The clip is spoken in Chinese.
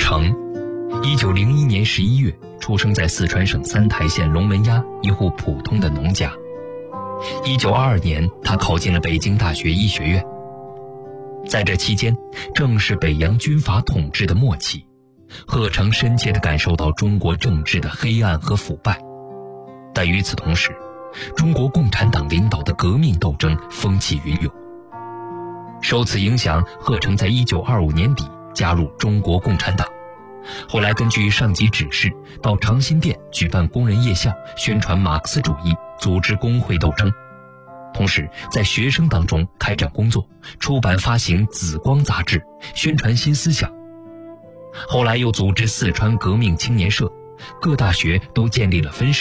成，1901年11月出生在四川省三台县龙门崖一户普通的农家。1922年，他考进了北京大学医学院。在这期间，正是北洋军阀统治的末期，贺成深切地感受到中国政治的黑暗和腐败。但与此同时，中国共产党领导的革命斗争风起云涌。受此影响，贺成在1925年底加入中国共产党，后来根据上级指示，到长辛店举办工人夜校，宣传马克思主义，组织工会斗争，同时在学生当中开展工作，出版发行《紫光》杂志，宣传新思想。后来又组织四川革命青年社，各大学都建立了分社。